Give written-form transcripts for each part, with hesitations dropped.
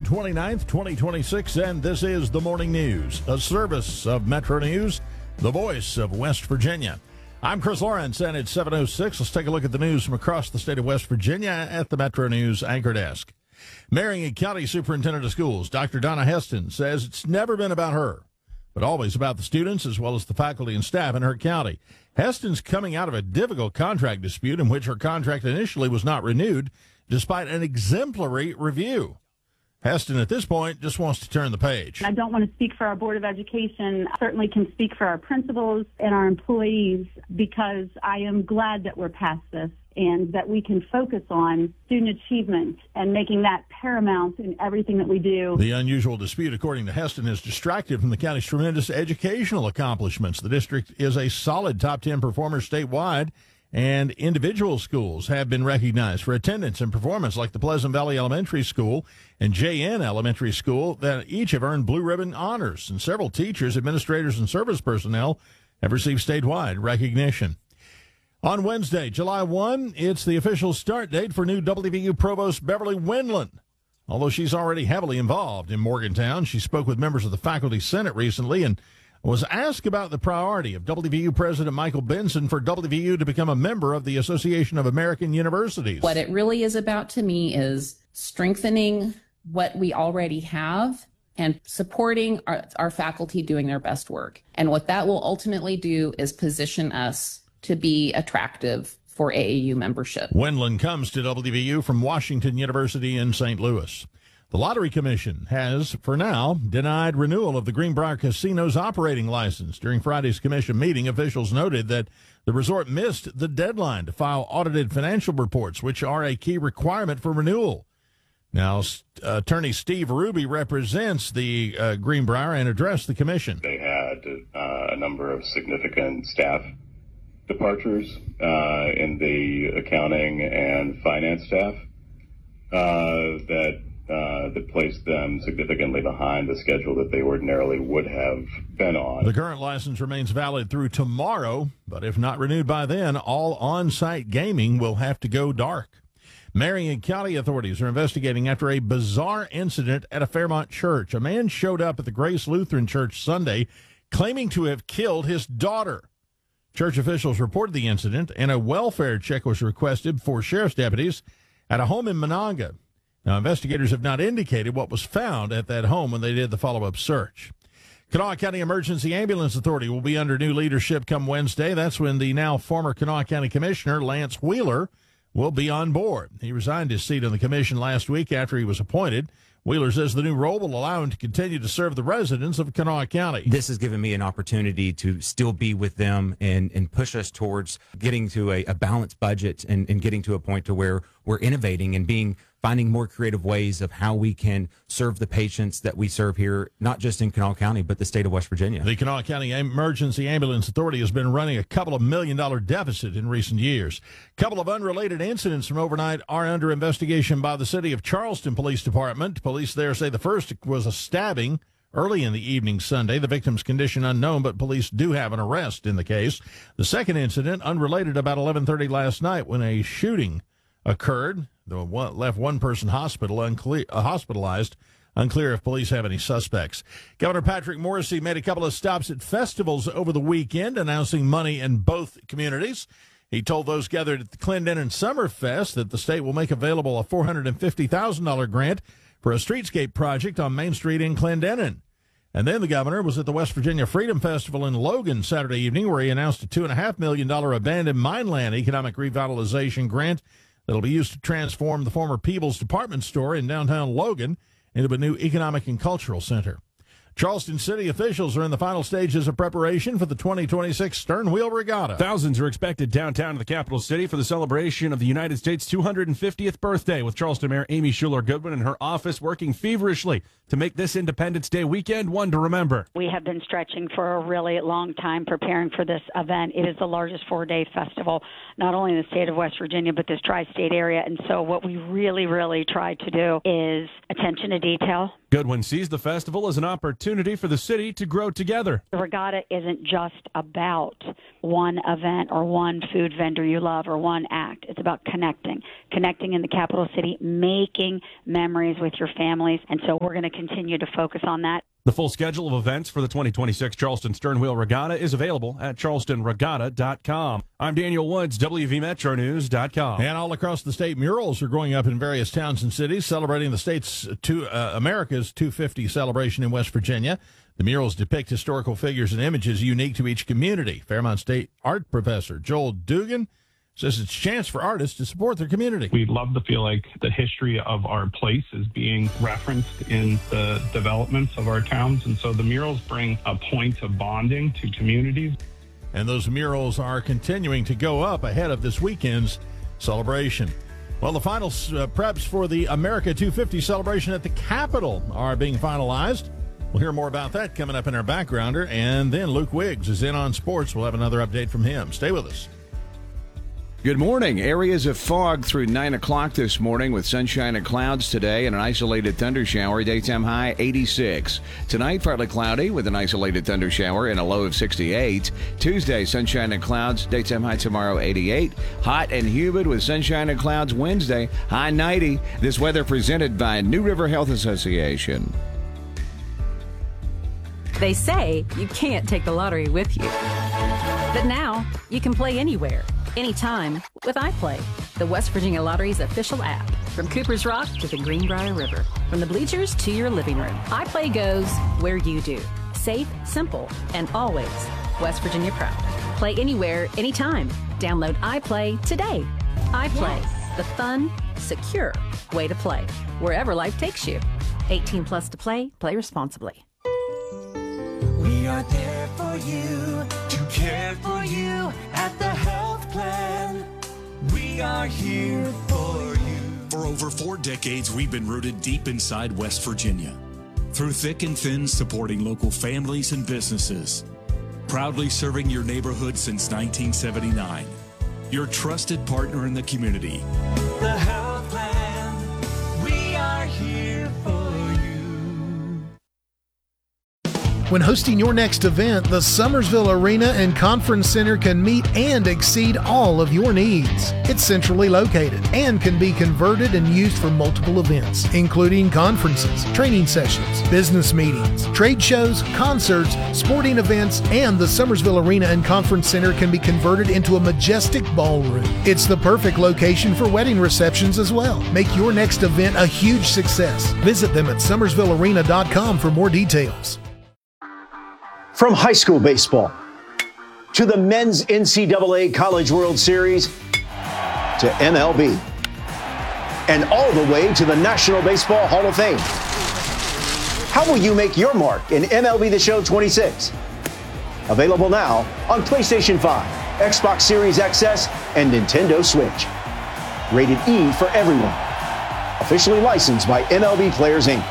29th, 2026, and this is the Morning News, a service of Metro News, the voice of West Virginia. I'm Chris Lawrence, and it's 7:06. Let's take a look at the news from across the state of West Virginia at the Metro News Anchor Desk. Marion County Superintendent of Schools, Dr. Donna Heston, says it's never been about her, but always about the students as well as the faculty and staff in her county. Heston's coming out of a difficult contract dispute in which her contract initially was not renewed, despite an exemplary review. Heston, at this point, just wants to turn the page. I don't want to speak for our Board of Education. I certainly can speak for our principals and our employees, because I am glad that we're past this and that we can focus on student achievement and making that paramount in everything that we do. The unusual dispute, according to Heston, has distracted from the county's tremendous educational accomplishments. The district is a solid top 10 performer statewide, and individual schools have been recognized for attendance and performance, like the Pleasant Valley Elementary School and JN Elementary School, that each have earned Blue Ribbon honors. And several teachers, administrators, and service personnel have received statewide recognition. On Wednesday, July 1, it's the official start date for new WVU Provost Beverly Wendland. Although she's already heavily involved in Morgantown, she spoke with members of the Faculty Senate recently and was asked about the priority of WVU President Michael Benson for WVU to become a member of the Association of American Universities. What it really is about to me is strengthening what we already have and supporting our faculty doing their best work. And what that will ultimately do is position us to be attractive for AAU membership. Wendland comes to WVU from Washington University in St. Louis. The Lottery Commission has, for now, denied renewal of the Greenbrier Casino's operating license. During Friday's commission meeting, officials noted that the resort missed the deadline to file audited financial reports, which are a key requirement for renewal. Now, attorney Steve Ruby represents the Greenbrier and addressed the commission. They had a number of significant staff departures in the accounting and finance staff that placed them significantly behind the schedule that they ordinarily would have been on. The current license remains valid through tomorrow, but if not renewed by then, all on-site gaming will have to go dark. Marion County authorities are investigating after a bizarre incident at a Fairmont church. A man showed up at the Grace Lutheran Church Sunday claiming to have killed his daughter. Church officials reported the incident, and a welfare check was requested for sheriff's deputies at a home in Monongah. Now, investigators have not indicated what was found at that home when they did the follow-up search. Kanawha County Emergency Ambulance Authority will be under new leadership come Wednesday. That's when the now former Kanawha County Commissioner, Lance Wheeler, will be on board. He resigned his seat on the commission last week after he was appointed. Wheeler says the new role will allow him to continue to serve the residents of Kanawha County. This has given me an opportunity to still be with them and push us towards getting to a balanced budget and getting to a point to where we're innovating and finding more creative ways of how we can serve the patients that we serve here, not just in Kanawha County, but the state of West Virginia. The Kanawha County Emergency Ambulance Authority has been running a couple of $1 million deficit in recent years. A couple of unrelated incidents from overnight are under investigation by the City of Charleston Police Department. Police there say the first was a stabbing early in the evening Sunday. The victim's condition unknown, but police do have an arrest in the case. The second incident, unrelated, about 11:30 last night when a shooting occurred. Left one person hospitalized. Unclear if police have any suspects. Governor Patrick Morrisey made a couple of stops at festivals over the weekend, announcing money in both communities. He told those gathered at the Clendenin Summerfest that the state will make available a $450,000 grant for a streetscape project on Main Street in Clendenin. And then the governor was at the West Virginia Freedom Festival in Logan Saturday evening, where he announced a $2.5 million abandoned mineland economic revitalization grant that'll be used to transform the former Peebles department store in downtown Logan into a new economic and cultural center. Charleston City officials are in the final stages of preparation for the 2026 Stern Wheel Regatta. Thousands are expected downtown in the capital city for the celebration of the United States' 250th birthday, with Charleston Mayor Amy Schuler Goodwin and her office working feverishly to make this Independence Day weekend one to remember. We have been stretching for a really long time preparing for this event. It is the largest four-day festival, not only in the state of West Virginia, but this tri-state area. And so what we really, really try to do is attention to detail, Goodwin sees the festival as an opportunity for the city to grow together. The regatta isn't just about one event or one food vendor you love or one act. It's about connecting in the capital city, making memories with your families. And so we're going to continue to focus on that. The full schedule of events for the 2026 Charleston Sternwheel Regatta is available at charlestonregatta.com. I'm Daniel Woods, WVMetroNews.com. And all across the state, murals are going up in various towns and cities celebrating the state's America's 250 celebration in West Virginia. The murals depict historical figures and images unique to each community. Fairmont State art professor Joel Dugan says it's a chance for artists to support their community. We love to feel like the history of our place is being referenced in the developments of our towns. And so the murals bring a point of bonding to communities. And those murals are continuing to go up ahead of this weekend's celebration. Well, the final preps for the America 250 celebration at the Capitol are being finalized. We'll hear more about that coming up in our backgrounder. And then Luke Wiggs is in on sports. We'll have another update from him. Stay with us. Good morning. Areas of fog through 9 o'clock this morning with sunshine and clouds today and an isolated thunder shower. Daytime high 86. Tonight, partly cloudy with an isolated thunder shower and a low of 68. Tuesday, sunshine and clouds. Daytime high tomorrow 88. Hot and humid with sunshine and clouds Wednesday. High 90. This weather presented by New River Health Association. They say you can't take the lottery with you. But now you can play anywhere, anytime with iPlay, the West Virginia Lottery's official app. From Cooper's Rock to the Greenbrier River, from the bleachers to your living room, iPlay goes where you do. Safe, simple, and always West Virginia proud. Play anywhere, anytime. Download iPlay today. iPlay, the fun, secure way to play, wherever life takes you. 18 plus to play. Play responsibly. We are there for you, to care for you at the health plan. We are here for you. For over 4 decades, we've been rooted deep inside West Virginia. Through thick and thin, supporting local families and businesses. Proudly serving your neighborhood since 1979. Your trusted partner in the community. The health plan. We are here for you. When hosting your next event, the Summersville Arena and Conference Center can meet and exceed all of your needs. It's centrally located and can be converted and used for multiple events, including conferences, training sessions, business meetings, trade shows, concerts, sporting events, and the Summersville Arena and Conference Center can be converted into a majestic ballroom. It's the perfect location for wedding receptions as well. Make your next event a huge success. Visit them at summersvillearena.com for more details. From high school baseball to the men's NCAA College World Series to MLB and all the way to the National Baseball Hall of Fame. How will you make your mark in MLB The Show 26? Available now on PlayStation 5, Xbox Series XS, and Nintendo Switch. Rated E for everyone. Officially licensed by MLB Players Inc.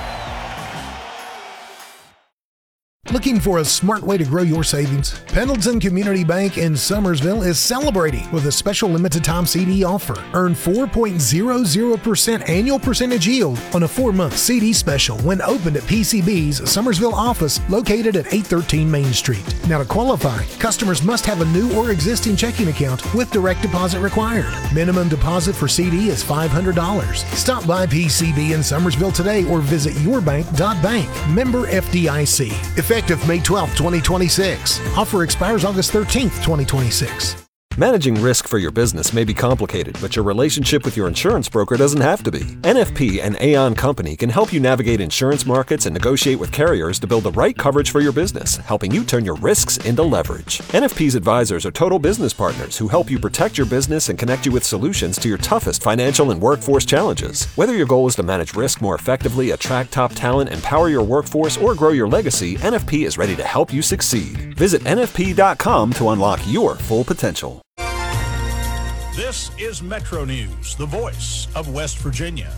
Looking for a smart way to grow your savings? Pendleton Community Bank in Summersville is celebrating with a special limited time CD offer. Earn 4.00% annual percentage yield on a 4-month CD special when opened at PCB's Summersville office located at 813 Main Street. Now to qualify, customers must have a new or existing checking account with direct deposit required. Minimum deposit for CD is $500. Stop by PCB in Summersville today or visit yourbank.bank. Member FDIC. Effective May 12, 2026. Offer expires August 13th, 2026. Managing risk for your business may be complicated, but your relationship with your insurance broker doesn't have to be. NFP and Aon Company can help you navigate insurance markets and negotiate with carriers to build the right coverage for your business, helping you turn your risks into leverage. NFP's advisors are total business partners who help you protect your business and connect you with solutions to your toughest financial and workforce challenges. Whether your goal is to manage risk more effectively, attract top talent, empower your workforce, or grow your legacy, NFP is ready to help you succeed. Visit NFP.com to unlock your full potential. This is Metro News, the voice of West Virginia.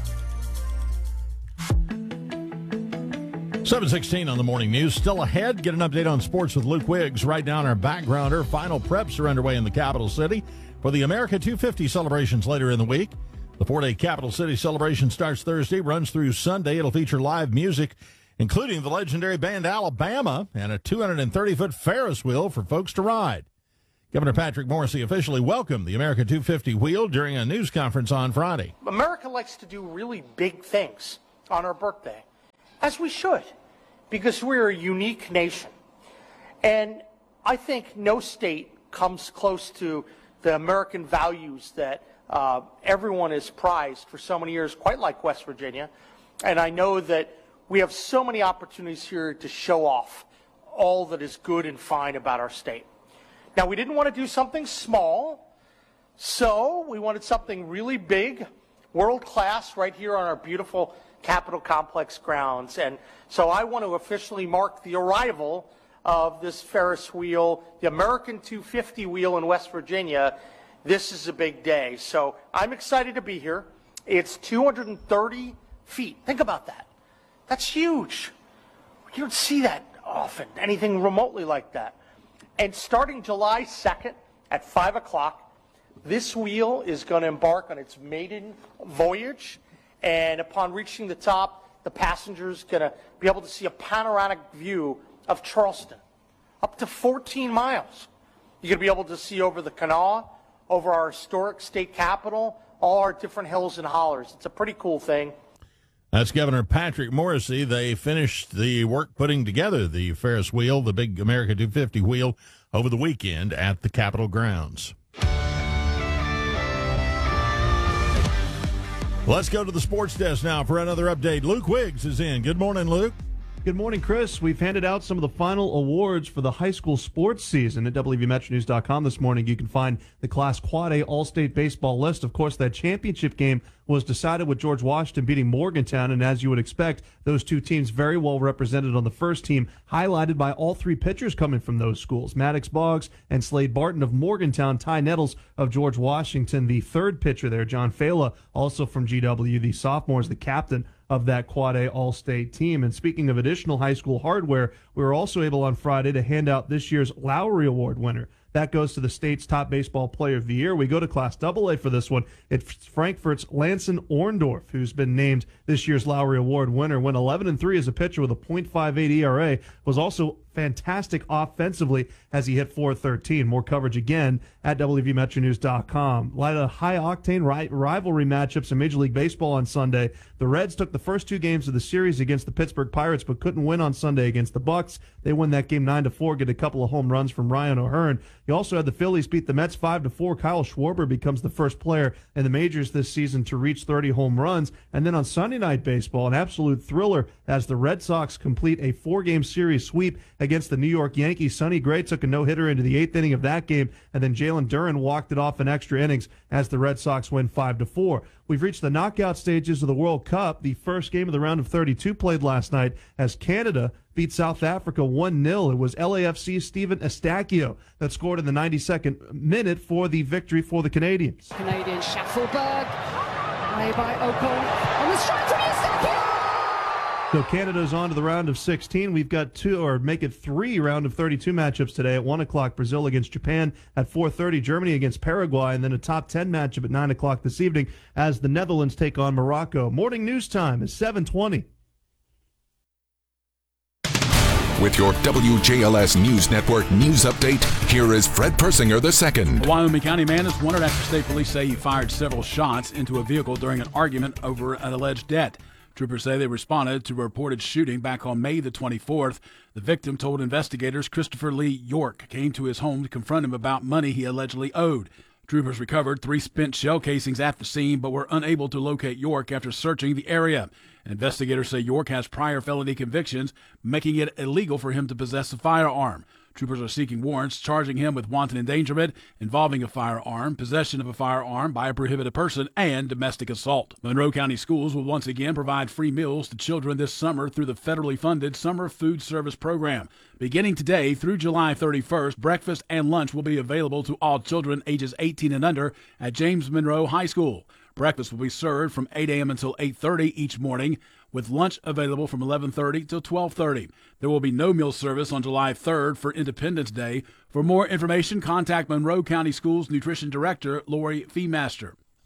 7:16 on the morning news. Still ahead, get an update on sports with Luke Wiggs. Right down our backgrounder. Final preps are underway in the capital city for the America 250 celebrations later in the week. The 4-day Capital City celebration starts Thursday, runs through Sunday. It'll feature live music, including the legendary band Alabama, and a 230-foot Ferris wheel for folks to ride. Governor Patrick Morrisey officially welcomed the America 250 wheel during a news conference on Friday. America likes to do really big things on our birthday, as we should, because we're a unique nation. And I think no state comes close to the American values that everyone has prized for so many years, quite like West Virginia. And I know that we have so many opportunities here to show off all that is good and fine about our state. Now, we didn't want to do something small, so we wanted something really big, world-class, right here on our beautiful Capitol Complex grounds. And so I want to officially mark the arrival of this Ferris wheel, the American 250 wheel in West Virginia. This is a big day, so I'm excited to be here. It's 230 feet. Think about that. That's huge. You don't see that often, anything remotely like that. And starting July 2nd at 5 o'clock, this wheel is going to embark on its maiden voyage. And upon reaching the top, the passenger's going to be able to see a panoramic view of Charleston, up to 14 miles. You're going to be able to see over the Kanawha, over our historic state capitol, all our different hills and hollers. It's a pretty cool thing. That's Governor Patrick Morrisey. They finished the work putting together the Ferris wheel, the big America 250 wheel, over the weekend at the Capitol grounds. Let's go to the sports desk now for another update. Luke Wiggs is in. Good morning, Luke. Good morning, Chris. We've handed out some of the final awards for the high school sports season at WVMetroNews.com this morning. You can find the Class Quad A All-State Baseball list. Of course, that championship game was decided with George Washington beating Morgantown, and as you would expect, those two teams very well represented on the first team, highlighted by all three pitchers coming from those schools. Maddox Boggs and Slade Barton of Morgantown, Ty Nettles of George Washington, the third pitcher there, John Fela, also from GW, the sophomore, is the captain of that Quad A All-State team. And speaking of additional high school hardware, we were also able on Friday to hand out this year's Lowry Award winner. That goes to the state's top baseball player of the year. We go to Class AA for this one. It's Frankfort's Lanson Orndorff, who's been named this year's Lowry Award winner. Went 11-3 as a pitcher with a .58 ERA. Was also fantastic offensively as he hit .413. More coverage again at WVMetroNews.com. A lot of high-octane rivalry matchups in Major League Baseball on Sunday. The Reds took the first two games of the series against the Pittsburgh Pirates, but couldn't win on Sunday against the Bucks. They win that game 9-4, get a couple of home runs from Ryan O'Hearn. You also had the Phillies beat the Mets 5-4. Kyle Schwarber becomes the first player in the majors this season to reach 30 home runs. And then on Sunday Night Baseball, an absolute thriller as the Red Sox complete a 4-game series sweep against the New York Yankees. Sonny Gray took a no-hitter into the 8th inning of that game, and then Jalen Duran walked it off in extra innings as the Red Sox win 5-4. We've reached the knockout stages of the World Cup. The first game of the round of 32 played last night as Canada beat South Africa 1-0. It was LAFC's Steven Eustáquio that scored in the 92nd minute for the victory for the Canadians. Canadian Schaffelberg, play by Ocon, on the strike from Eustáquio! So Canada's on to the round of 16. We've got three round of 32 matchups today. At 1 o'clock, Brazil against Japan. At 4:30, Germany against Paraguay. And then a top 10 matchup at 9 o'clock this evening as the Netherlands take on Morocco. Morning news time is 7:20. With your WJLS News Network news update, here is Fred Persinger II. A Wyoming County man is wanted after state police say he fired several shots into a vehicle during an argument over an alleged debt. Troopers say they responded to a reported shooting back on May the 24th. The victim told investigators Christopher Lee York came to his home to confront him about money he allegedly owed. Troopers recovered 3 spent shell casings at the scene but were unable to locate York after searching the area. Investigators say York has prior felony convictions, making it illegal for him to possess a firearm. Troopers are seeking warrants charging him with wanton endangerment involving a firearm, possession of a firearm by a prohibited person, and domestic assault. Monroe County Schools will once again provide free meals to children this summer through the federally funded Summer Food Service Program. Beginning today through July 31st, breakfast and lunch will be available to all children ages 18 and under at James Monroe High School. Breakfast will be served from 8 a.m. until 8:30 each morning, with lunch available from 11:30 till 12:30. There will be no meal service on July 3rd for Independence Day. For more information, contact Monroe County Schools Nutrition Director Lori Feemaster.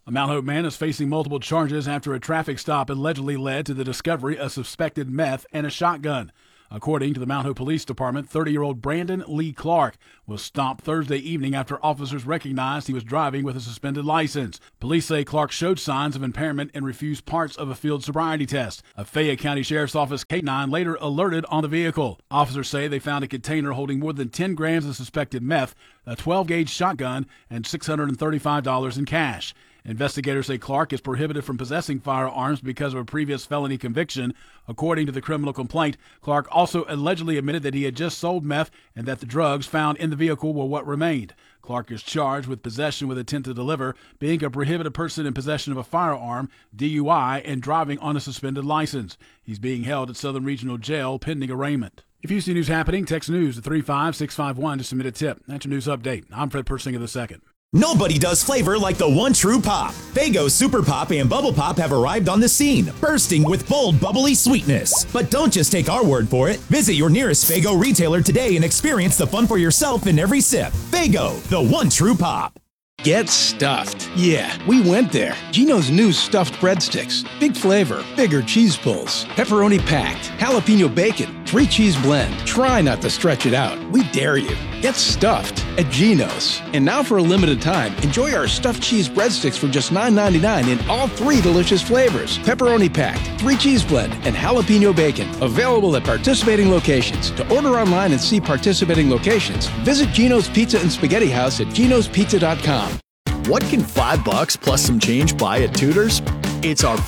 A Mount Hope man is facing multiple charges after a traffic stop allegedly led to the discovery of suspected meth and a shotgun. According to the Mount Hope Police Department, 30-year-old Brandon Lee Clark was stopped Thursday evening after officers recognized he was driving with a suspended license. Police say Clark showed signs of impairment and refused parts of a field sobriety test. A Fayette County Sheriff's Office K-9 later alerted on the vehicle. Officers say they found a container holding more than 10 grams of suspected meth, a 12-gauge shotgun, and $635 in cash. Investigators say Clark is prohibited from possessing firearms because of a previous felony conviction. According to the criminal complaint, Clark also allegedly admitted that he had just sold meth and that the drugs found in the vehicle were what remained. Clark is charged with possession with intent to deliver, being a prohibited person in possession of a firearm, DUI, and driving on a suspended license. He's being held at Southern Regional Jail pending arraignment. If you see news happening, text news to 35651 to submit a tip. That's your news update. I'm Fred Persinger II. Nobody does flavor like the one true pop. Faygo Super Pop and Bubble Pop have arrived on the scene, bursting with bold, bubbly sweetness. But don't just take our word for it. Visit your nearest Faygo retailer today and experience the fun for yourself in every sip. Faygo, the one true pop. Get stuffed. Yeah, we went there. Geno's new stuffed breadsticks. Big flavor, bigger cheese pulls, pepperoni packed, jalapeno bacon, 3 cheese blend. Try not to stretch it out. We dare you. Get stuffed at Geno's. And now for a limited time, enjoy our stuffed cheese breadsticks for just $9.99 in all 3 delicious flavors. Pepperoni packed, 3 cheese blend, and jalapeno bacon. Available at participating locations. To order online and see participating locations, visit Geno's Pizza and Spaghetti House at genospizza.com. What can $5 plus some change buy at Tudor's? It's our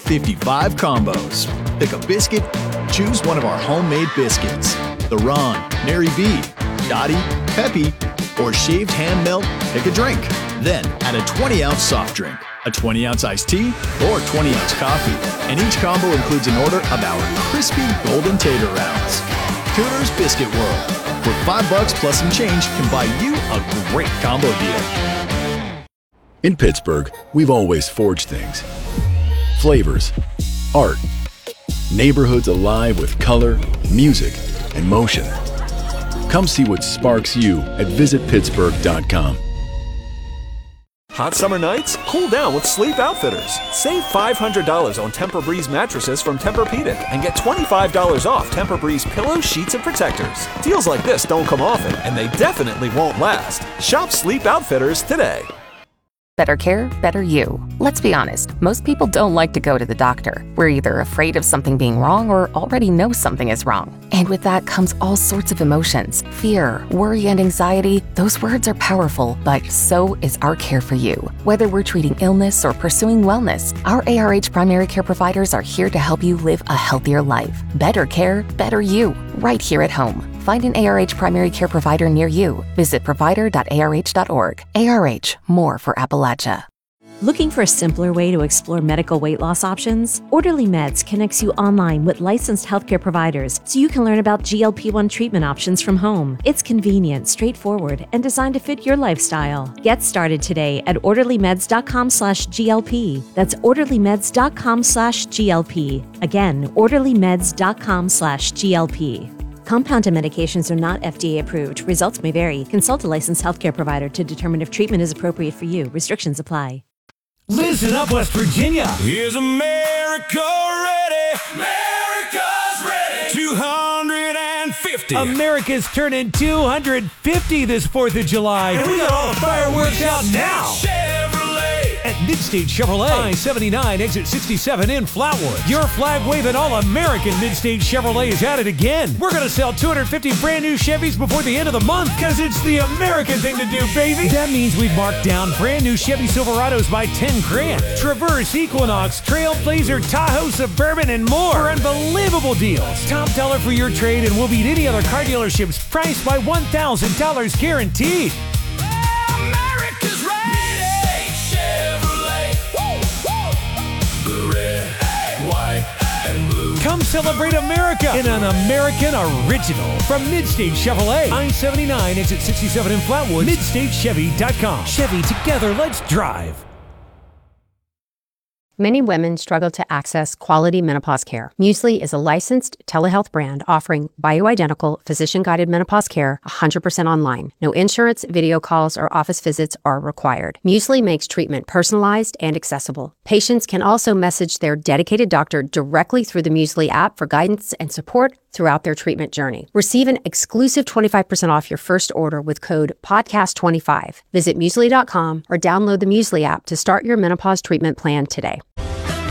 $5.55 combos. Pick a biscuit, choose one of our homemade biscuits. The Ron, Mary B, Dottie, Peppy, or shaved ham melt, pick a drink. Then add a 20-ounce soft drink, a 20-ounce iced tea, or 20-ounce coffee. And each combo includes an order of our crispy golden tater rounds. Tudor's Biscuit World, where $5 plus some change can buy you a great combo deal. In Pittsburgh, we've always forged things. Flavors, art, neighborhoods alive with color, music, and motion. Come see what sparks you at visitpittsburgh.com. Hot summer nights? Cool down with Sleep Outfitters. Save $500 on Tempur-Breeze mattresses from Tempur-Pedic and get $25 off Tempur-Breeze pillows, sheets, and protectors. Deals like this don't come often, and they definitely won't last. Shop Sleep Outfitters today. Better care, better you. Let's be honest, most people don't like to go to the doctor. We're either afraid of something being wrong or already know something is wrong. And with that comes all sorts of emotions. Fear, worry, and anxiety. Those words are powerful, but so is our care for you. Whether we're treating illness or pursuing wellness, our ARH primary care providers are here to help you live a healthier life. Better care, better you. Right here at home. Find an ARH primary care provider near you. Visit provider.arh.org. ARH, more for Appalachia. Looking for a simpler way to explore medical weight loss options? Orderly Meds connects you online with licensed healthcare providers so you can learn about GLP-1 treatment options from home. It's convenient, straightforward, and designed to fit your lifestyle. Get started today at orderlymeds.com/GLP. That's orderlymeds.com/GLP. Again, orderlymeds.com/GLP. Compounded medications are not FDA approved. Results may vary. Consult a licensed healthcare provider to determine if treatment is appropriate for you. Restrictions apply. Listen up, West Virginia. Is America ready? America's ready. 250. America's turning 250 this 4th of July. And we got all the fireworks out now. At Midstate Chevrolet, I-79, exit 67 in Flatwood. Your flag-waving all-American Midstate Chevrolet is at it again. We're going to sell 250 brand-new Chevys before the end of the month because it's the American thing to do, baby. That means we've marked down brand-new Chevy Silverados by 10 grand. Traverse, Equinox, Trailblazer, Tahoe, Suburban, and more for unbelievable deals. Top dollar for your trade, and we'll beat any other car dealerships priced by $1,000 guaranteed. America's ready. Come celebrate America in an American original from Midstate Chevrolet. I-79, exit 67 in Flatwood. MidstateChevy.com. Chevy, together, let's drive. Many women struggle to access quality menopause care. Muesli is a licensed telehealth brand offering bioidentical, physician-guided menopause care 100% online. No insurance, video calls, or office visits are required. Muesli makes treatment personalized and accessible. Patients can also message their dedicated doctor directly through the Muesli app for guidance and support throughout their treatment journey. Receive an exclusive 25% off your first order with code PODCAST25. Visit Muesli.com or download the Muesli app to start your menopause treatment plan today.